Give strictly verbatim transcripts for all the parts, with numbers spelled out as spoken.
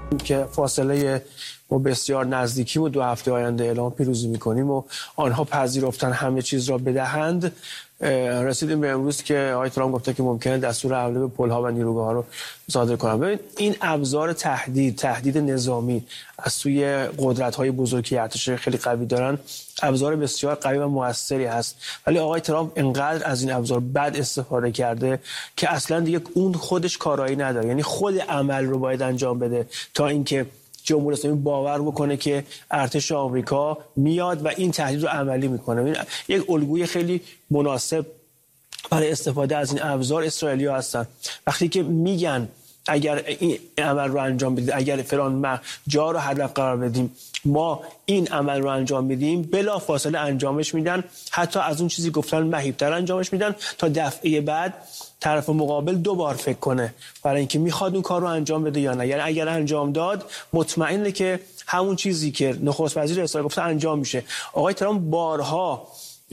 که فاصله ما بسیار نزدیکی و دو هفته آینده اعلام پیروزی میکنیم و آنها پذیرفتن همه چیز را بدهند. رسیدیم به امروز که آقای ترامپ گفته که ممکنه دستور حمله به پل‌ها و نیروگاه‌ها رو صادر کنن. ببینید این ابزار تهدید تهدید نظامی از سوی قدرت‌های بزرگ که ارتش خیلی قوی دارن ابزار بسیار قوی و موثری هست، ولی آقای ترامپ انقدر از این ابزار بد استفاده کرده که اصلا دیگه اون خودش کارایی نداره. یعنی خود عمل رو باید انجام بده تا اینکه جمهوری اسلامی باور بکنه که ارتش آمریکا میاد و این تهدید رو عملی میکنه. یک الگوی خیلی مناسب برای استفاده از این ابزار اسرائیلی‌ها هستن. وقتی که میگن اگر این عمل رو انجام بدید، اگر فلان جا رو هدف قرار بدیم، ما این عمل رو انجام میدیم، بلا فاصله انجامش میدن، حتی از اون چیزی گفتن مهیب‌تر انجامش میدن تا دفعه بعد طرف مقابل دو بار فکر کنه برای اینکه میخواد اون کار رو انجام بده یا نه. یعنی اگر انجام داد مطمئنه که همون چیزی که نخست وزیر اسرائیل گفته انجام میشه. آقای ترامپ بارها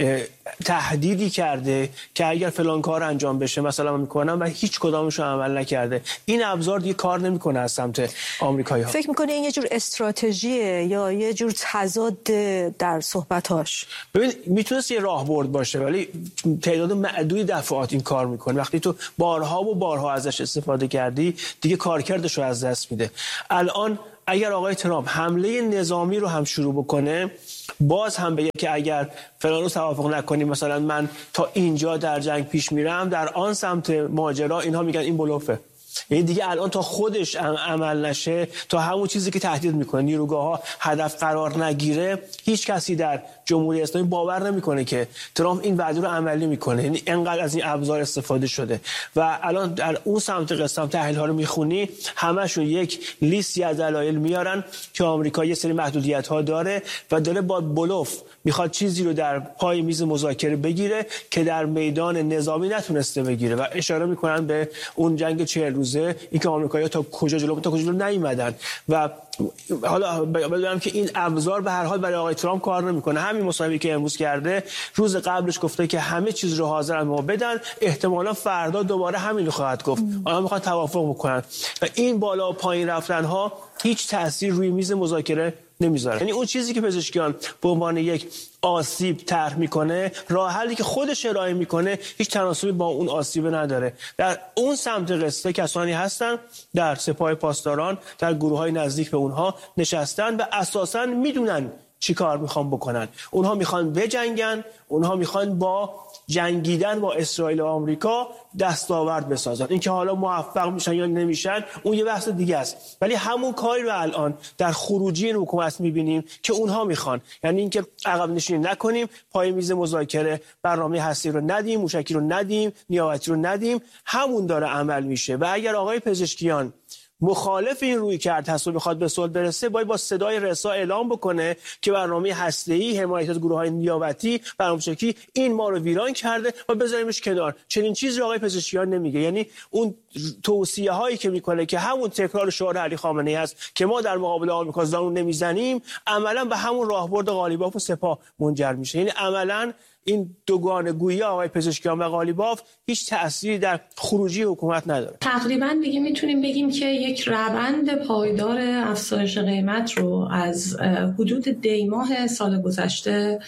تهدیدی کرده که اگر فلان کار انجام بشه مثلا میکنم و هیچ کدامش رو عمل نکرده. این ابزار دیگه کار نمیکنه از سمت آمریکایی‌ها. فکر میکنه این یه جور استراتژیه یا یه جور تضاد در صحبتاش؟ ببین میتونست یه راهبرد باشه ولی تعداد معدودی دفعات این کار میکنه. وقتی تو بارها و بارها ازش استفاده کردی دیگه کارکردش رو از دست میده. الان اگر آقای ترامپ حمله نظامی رو هم شروع بکنه، باز هم بگه که اگر فلان رو توافق نکنیم مثلا من تا اینجا در جنگ پیش میرم، در آن سمت ماجرا اینها میگن این بلوفه. یعنی دیگه الان تا خودش عمل نشه، تا همون چیزی که تهدید میکنه نیروگاه‌ها هدف قرار نگیره، هیچ کسی در جمهوری اسلامی باور نمیکنه که ترامپ این وعده رو عملی میکنه. یعنی انقدر از این ابزار استفاده شده و الان در اون سمت قسم تحلیل ها رو میخونی همشون یک لیستی از دلایل میارن که آمریکا یه سری محدودیت ها داره و داره با بلوف میخواد چیزی رو در پای میز مذاکره بگیره که در میدان نظامی نتونسته بگیره و اشاره میکنن به اون جنگ چهل روزه، اینکه آمریکایی‌ها تا کجا جلو تا کجا جلو نیومدن و حالا بدونم که این ابزار به هر حال برای آقای ترامپ کار نمیکنه. همین مصاحبه‌ای که امروز کرده، روز قبلش گفته که همه چیز رو حاضرن ما بدن، احتمالاً فردا دوباره همین رو خواهد گفت. آنها میخوان توافق بکنن و این بالا و پایین رفتن ها هیچ تأثیر روی میز مذاکره نمیذاره. یعنی اون چیزی که پزشکیان به عنوان یک آسیب طرح میکنه، راه حلی که خودش ارائه میکنه هیچ تناسبی با اون آسیب نداره. در اون سمت قصه کسانی هستن در سپاه پاسداران، در گروه‌های نزدیک به اونها نشستن و اساساً میدونن چی کار میخوان بکنن. اونها میخوان بجنگن، اونها میخوان با جنگیدن با اسرائیل و آمریکا دستاورد بسازن. اینکه حالا موفق میشن یا نمیشن اون یه بحث دیگه است، ولی همون کاری رو الان در خروجی این حکومت میبینیم که اونها میخوان. یعنی اینکه عقب نشینی نکنیم، پای میز مذاکره برنامه هستی رو ندیم، موشکی رو ندیم، نیابتی رو ندیم، همون داره عمل میشه. و اگر آقای پزشکیان مخالف این روی کرد هست و بخواد به صلح برسه، باید با صدای رسا اعلام بکنه که برنامه هسته‌ای، حمایت از گروه‌های نیابتی، برنامه‌چکی این ما رو ویران کرده و بذاریمش کنار. چنین چیزی آقای پزشکیان نمیگه. یعنی اون توصیه هایی که میکنه که همون تکرار شعار علی خامنه‌ای است که ما در مقابل آمریکا زانو نمیزنیم، عملاً به همون راهبرد قالیباف و سپاه منجر میشه. یعنی عملاً این دوگانه گویی آقای پزشکیان و قالیباف هیچ تأثیری در خروجی حکومت نداره. تقریبا دیگه میتونیم بگیم که یک روند پایدار افزایش قیمت رو از حدود دی ماه سال گذشته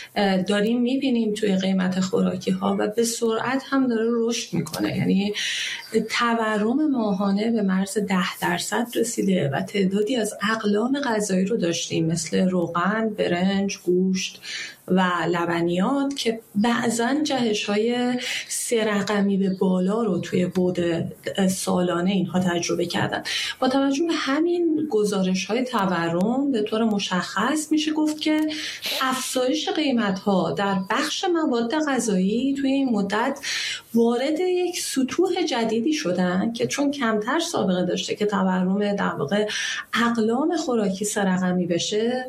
داریم میبینیم توی قیمت خوراکی ها و به سرعت هم داره رشد میکنه. یعنی تورم ماهانه به مرز ده درصد رسیده و تعدادی از اقلام غذایی رو داشتیم مثل روغن، برنج، گوشت و لبنیات که بعضن جهش‌های سه رقمی به بالا رو توی بعد سالانه اینها تجربه کردن. با توجه به همین گزارش‌های تورم به طور مشخص میشه گفت که افزایش قیمت‌ها در بخش مواد غذایی توی این مدت وارد یک سطوح جدیدی شدن که چون کمتر سابقه داشته که تورم در واقع اقلام خوراکی سه رقمی بشه،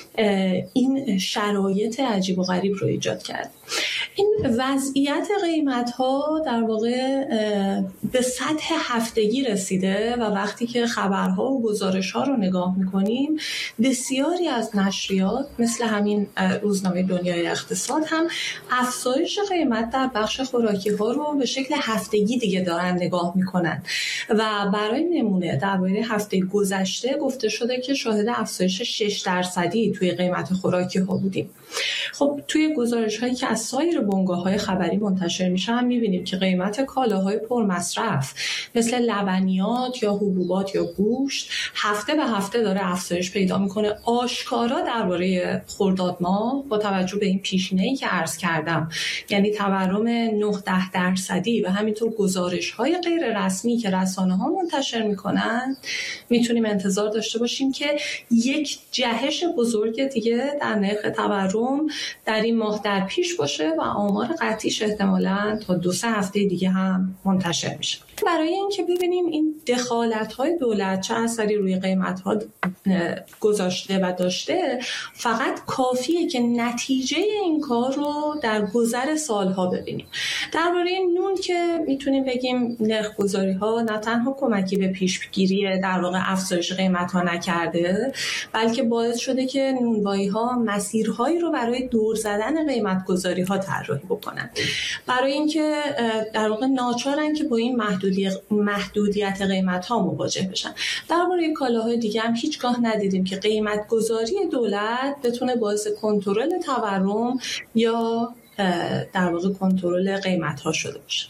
این شرایط عجیب و غریب رو ایجاد کرد. این وضعیت قیمت‌ها در واقع به سطح هفتگی رسیده و وقتی که خبرها و گزارش‌ها رو نگاه می‌کنیم، بسیاری از نشریات مثل همین روزنامه دنیای اقتصاد هم افزایش قیمت در بخش خوراکی‌ها رو رو به شکل هفتگی دیگه دارن نگاه میکنن و برای نمونه درباره هفته گذشته گفته شده که شاهد افزایش شش درصدی توی قیمت خوراکی ها بودیم. خب توی گزارش هایی که از سایر بنگاه های خبری منتشر میشه هم میبینیم که قیمت کالاهای پرمصرف مثل لبنیات یا حبوبات یا گوشت هفته به هفته داره افزایش پیدا میکنه. آشکارا درباره خرداد ماه با توجه به این پیشینه‌ای که عرض کردم، یعنی تورم نه ده درصدی و همینطور گزارش های غیر رسمی که رسانه ها منتشر میکنن، میتونیم انتظار داشته باشیم که یک جهش بزرگ دیگه در نرخ تورم در این ماه در پیش باشه و آمار قطعیش احتمالاً تا دو سه هفته دیگه هم منتشر میشه. برای اینکه ببینیم این دخالت‌های دولت چه اثری روی قیمت‌ها گذاشته و داشته، فقط کافیه که نتیجه این کار رو در گذر سالها ببینیم. درباره نون که میتونیم بگیم نرخ‌گذاری‌ها نه تنها کمکی به پیشگیری در واقع افزایش قیمت‌ها نکرده، بلکه باعث شده که نونوایی‌ها مسیرهایی رو برای دور زدن قیمت‌گذاری‌ها طراحی بکنن. برای اینکه در واقع ناچارن که با این محدود محدودیت قیمت ها مواجه بشن. درباره کالاهای دیگه هم هیچگاه ندیدیم که قیمت گذاری دولت بتونه باعث کنترل تورم یا در واقع کنترل قیمت ها شده باشه.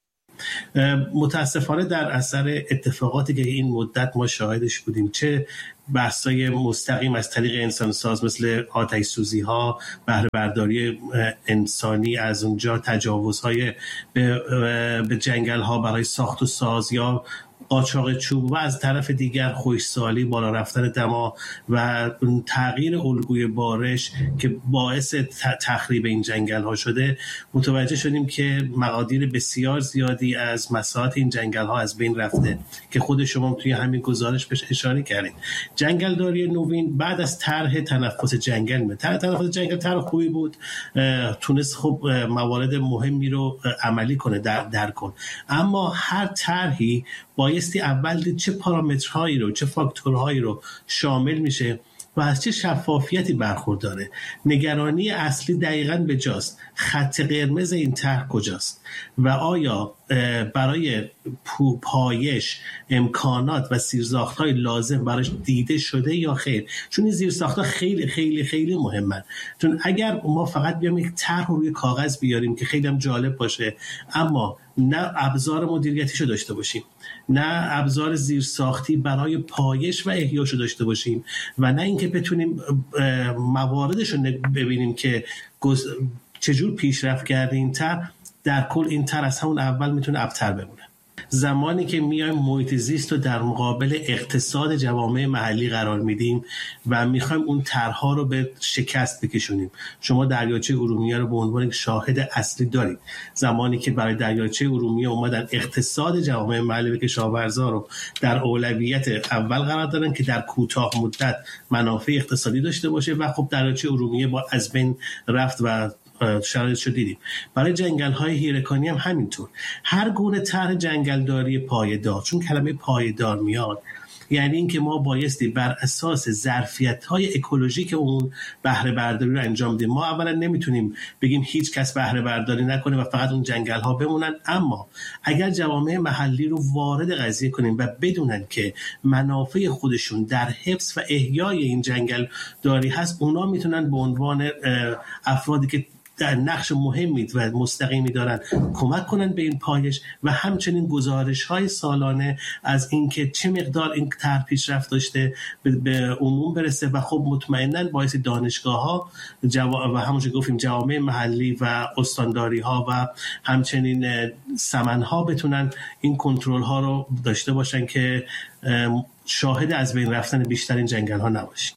متاسفانه در اثر اتفاقاتی که این مدت ما شاهدش بودیم، چه بحث‌های مستقیم از طریق انسانساز مثل آتش سوزی ها، بهره برداری انسانی، از اونجا تجاوزهای به, به جنگل ها برای ساخت و ساز یا قاچاق چوب، و از طرف دیگر خشکسالی، بالا رفتن دما و تغییر الگوی بارش که باعث تخریب این جنگل ها شده، متوجه شدیم که مقادیر بسیار زیادی از مساحت این جنگل ها از بین رفته که خود شما توی همین گزارش بهش اشاره کردید. جنگلداری نوین بعد از طرح تنفس جنگل می طرح تنفس جنگل طرح خوبی بود، تونست خب موارد مهمی رو عملی کنه، در در کن، اما هر طرحی بایستی اول دید چه پارامترهایی رو، چه فاکتورهایی رو شامل میشه و از چه شفافیتی برخورداره. نگرانی اصلی دقیقاً به جاست. خط قرمز این طرح کجاست و آیا برای پایش امکانات و زیرساخت‌های لازم براش دیده شده یا خیر؟ چون این زیرساخت‌ها خیلی خیلی خیلی مهمن. چون اگر ما فقط بیام یک طرح روی کاغذ بیاریم که خیلی هم جالب باشه، اما نه ابزار مدیریتیشو داشته باشیم، نه ابزار زیرساختی برای پایش و احیاشو داشته باشیم، و نه اینکه بتونیم مواردشو ببینیم که چجور پیشرفت کرده این طرح، در کل این طرح از همون اول میتونه ابتر بمونه. زمانی که میایم محیط زیست رو در مقابل اقتصاد جوامع محلی قرار میدیم و میخوایم اون طرح‌ها رو به شکست بکشونیم، شما دریاچه ارومیه رو به عنوان شاهد اصلی دارید. زمانی که برای دریاچه ارومیه اومدن اقتصاد جوامع محلی و کشاورزا رو در اولویت اول قرار دادن که در کوتاه مدت منافع اقتصادی داشته باشه، و خب دریاچه ارومیه با از بین رفت و شرایطشو دیدیم. برای جنگل‌های هیرکانی هم همینطور. هر گونه طرح جنگلداری پایدار، چون کلمه پایدار میاد، یعنی اینکه ما بایستی بر اساس ظرفیت‌های اکولوژیک اون بهره برداری رو انجام بدیم. ما اولا نمیتونیم بگیم هیچ کس بهره برداری نکنه و فقط اون جنگل‌ها بمونن، اما اگر جوامع محلی رو وارد قضیه کنیم و بدونن که منافع خودشون در حفظ و احیای این جنگل داری هست، اونا میتونن به عنوان افرادی که در نقش مهمی و مستقیمی دارن کمک کنن به این پایش، و همچنین گزارش‌های سالانه از اینکه چه مقدار این طرح پیشرفت داشته به عموم برسه، و خب مطمئناً باعث دانشگاه‌ها جوا... و همونجور گفتیم جوامع محلی و استانداری‌ها و همچنین سمن‌ها بتونن این کنترل‌ها رو داشته باشن که شاهد از بین رفتن بیشتر این جنگل‌ها نباشیم.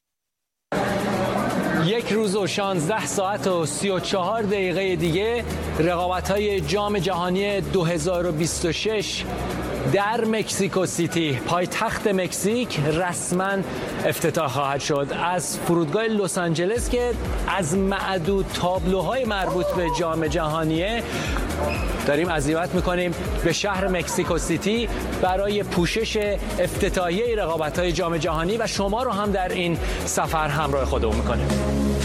یک روز و شانزده ساعت و سی و چهار دقیقه دیگه رقابت‌های جام جهانی دو هزار و بیست و شش در مکزیکو سیتی، پایتخت مکزیک، رسما افتتاح خواهد شد. از فرودگاه لس آنجلس که از معدود تابلوهای مربوط به جام جهانیه، داریم عزیمت میکنیم به شهر مکزیکو سیتی برای پوشش افتتاحیه رقابت‌های جام جهانی و شما رو هم در این سفر همراه خودمون میکنیم.